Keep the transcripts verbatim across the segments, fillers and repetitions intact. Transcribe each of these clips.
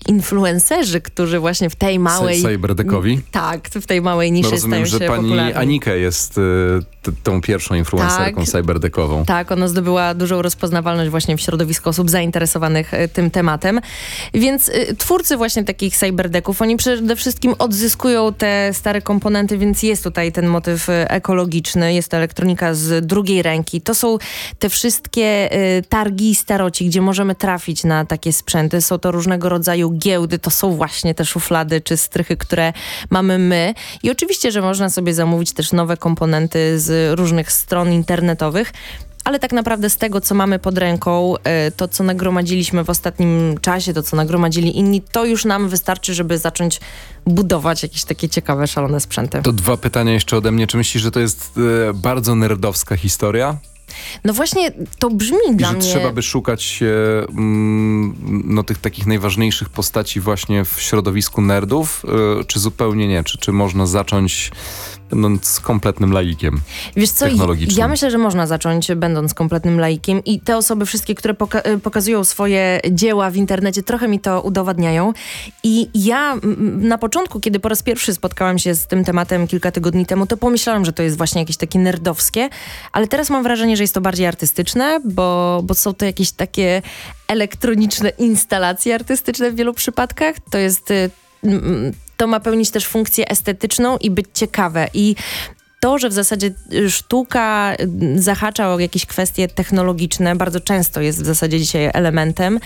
influencerzy, którzy właśnie w tej małej... Cyberdeckowi? Tak, w tej małej niszy no rozumiem, stają się że pani popularni. Anika jest y, t, tą pierwszą influencerką tak, cyberdeckową. Tak, ona zdobyła dużą rozpoznawalność właśnie w środowisku osób zainteresowanych y, tym tematem. Więc y, twórcy właśnie takich cyberdecków, oni przede wszystkim odzyskują te stare komponenty, więc jest tutaj ten motyw y, ekologiczny, jest to elektronika z drugiej ręki. To są te wszystkie y, targi i staroci, gdzie możemy trafić na takie sprzęty. Są to różnego rodzaju giełdy, to są właśnie te szuflady czy strychy, które mamy my. I oczywiście, że można sobie zamówić też nowe komponenty z różnych stron internetowych, ale tak naprawdę z tego, co mamy pod ręką, to, co nagromadziliśmy w ostatnim czasie, to, co nagromadzili inni, to już nam wystarczy, żeby zacząć budować jakieś takie ciekawe, szalone sprzęty. To dwa pytania jeszcze ode mnie. Czy myślisz, że to jest e, bardzo nerdowska historia? No właśnie, to brzmi I dla że mnie... trzeba by szukać e, mm, no, tych takich najważniejszych postaci właśnie w środowisku nerdów, e, czy zupełnie nie? Czy, czy można zacząć będąc kompletnym laikiem Wiesz co, technologicznym? Ja myślę, że można zacząć będąc kompletnym laikiem i te osoby wszystkie, które poka- pokazują swoje dzieła w internecie, trochę mi to udowadniają. I ja m, na początku, kiedy po raz pierwszy spotkałam się z tym tematem kilka tygodni temu, to pomyślałam, że to jest właśnie jakieś takie nerdowskie, ale teraz mam wrażenie, że jest to bardziej artystyczne, bo, bo są to jakieś takie elektroniczne instalacje artystyczne w wielu przypadkach. To jest... M, to ma pełnić też funkcję estetyczną i być ciekawe. I to, że w zasadzie sztuka zahacza o jakieś kwestie technologiczne, bardzo często jest w zasadzie dzisiaj elementem,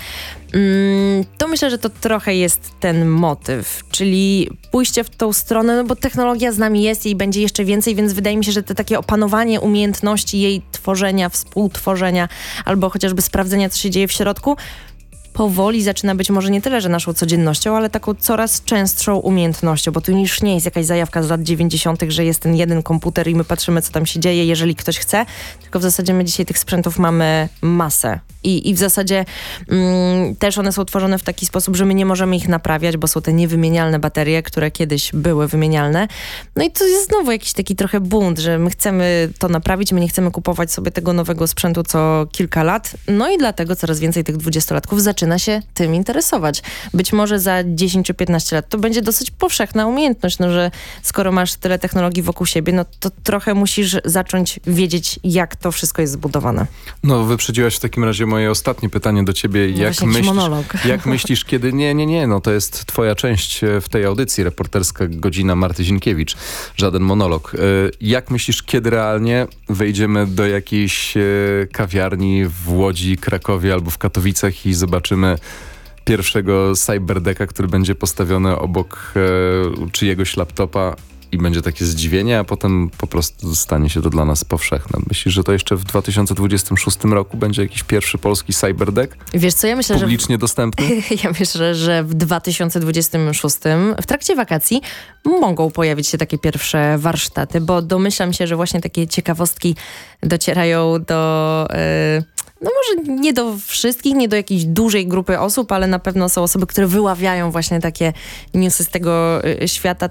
to myślę, że to trochę jest ten motyw, czyli pójście w tą stronę, no bo technologia z nami jest, jej będzie jeszcze więcej, więc wydaje mi się, że to takie opanowanie umiejętności jej tworzenia, współtworzenia, albo chociażby sprawdzenia, co się dzieje w środku, powoli zaczyna być może nie tyle, że naszą codziennością, ale taką coraz częstszą umiejętnością, bo tu już nie jest jakaś zajawka z lat dziewięćdziesiątych, że jest ten jeden komputer i my patrzymy, co tam się dzieje, jeżeli ktoś chce, tylko w zasadzie my dzisiaj tych sprzętów mamy masę. I, i w zasadzie mm, też one są tworzone w taki sposób, że my nie możemy ich naprawiać, bo są te niewymienialne baterie, które kiedyś były wymienialne. No i to jest znowu jakiś taki trochę bunt, że my chcemy to naprawić, my nie chcemy kupować sobie tego nowego sprzętu co kilka lat. No i dlatego coraz więcej tych dwudziestolatków zaczyna się tym interesować. Być może za dziesięć czy piętnaście lat to będzie dosyć powszechna umiejętność, no że skoro masz tyle technologii wokół siebie, no to trochę musisz zacząć wiedzieć, jak to wszystko jest zbudowane. No, wyprzedziłaś w takim razie moje ostatnie pytanie do ciebie. No jak myślisz, jak myślisz, kiedy... Nie, nie, nie, no to jest twoja część w tej audycji, reporterska godzina Marty Zinkiewicz. Żaden monolog. Jak myślisz, kiedy realnie wejdziemy do jakiejś kawiarni w Łodzi, Krakowie albo w Katowicach i zobaczymy pierwszego cyberdecka, który będzie postawiony obok e, czyjegoś laptopa i będzie takie zdziwienie, a potem po prostu stanie się to dla nas powszechne. Myślisz, że to jeszcze w dwa tysiące dwudziestym szóstym roku będzie jakiś pierwszy polski cyberdeck? Wiesz co, ja myślę, publicznie że... dostępny? Ja myślę, że w dwa tysiące dwudziestym szóstym w trakcie wakacji mogą pojawić się takie pierwsze warsztaty, bo domyślam się, że właśnie takie ciekawostki docierają do... Yy... No może nie do wszystkich, nie do jakiejś dużej grupy osób, ale na pewno są osoby, które wyławiają właśnie takie newsy z tego y, świata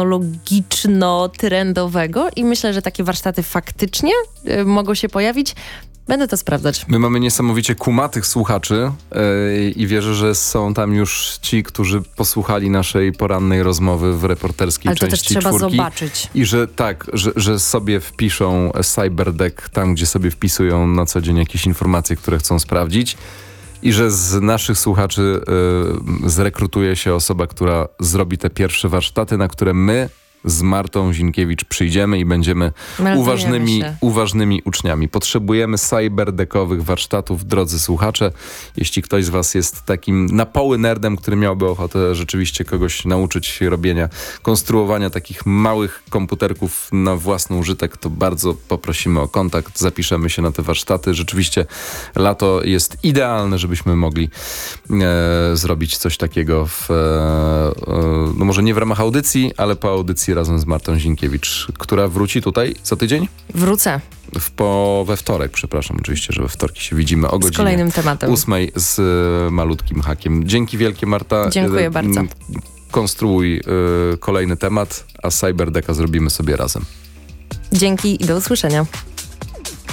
technologiczno-trendowego i myślę, że takie warsztaty faktycznie y, mogą się pojawić. Będę to sprawdzać. My mamy niesamowicie kumatych słuchaczy yy, i wierzę, że są tam już ci, którzy posłuchali naszej porannej rozmowy w reporterskiej Ale to części też trzeba czwórki. zobaczyć. I że tak, że, że sobie wpiszą cyberdeck tam, gdzie sobie wpisują na co dzień jakieś informacje, które chcą sprawdzić. I że z naszych słuchaczy yy, zrekrutuje się osoba, która zrobi te pierwsze warsztaty, na które my z Martą Zinkiewicz przyjdziemy i będziemy uważnymi, uważnymi uczniami. Potrzebujemy cyberdeckowych warsztatów, drodzy słuchacze. Jeśli ktoś z was jest takim na poły nerdem, który miałby ochotę rzeczywiście kogoś nauczyć robienia, konstruowania takich małych komputerków na własny użytek, to bardzo poprosimy o kontakt. Zapiszemy się na te warsztaty. Rzeczywiście lato jest idealne, żebyśmy mogli e, zrobić coś takiego w, e, e, no może nie w ramach audycji, ale po audycji razem z Martą Zinkiewicz, która wróci tutaj za tydzień? Wrócę. W po, we wtorek, przepraszam oczywiście, że we wtorki się widzimy o godzinie z kolejnym tematem. ósmej z y, malutkim hakiem. Dzięki wielkie, Marta. Dziękuję y, bardzo. Konstruuj y, kolejny temat, a cyberdecka zrobimy sobie razem. Dzięki i do usłyszenia.